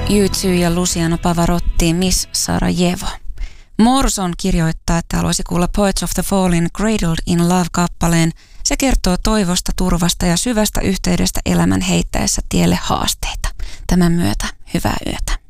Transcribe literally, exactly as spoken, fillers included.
U two ja Luciano Pavarotti, Miss Sarajevo. Morrison kirjoittaa, että haluaisi kuulla Poets of the Fallin Cradled in Love-kappaleen. Se kertoo toivosta, turvasta ja syvästä yhteydestä elämän heittäessä tielle haasteita. Tämän myötä hyvää yötä.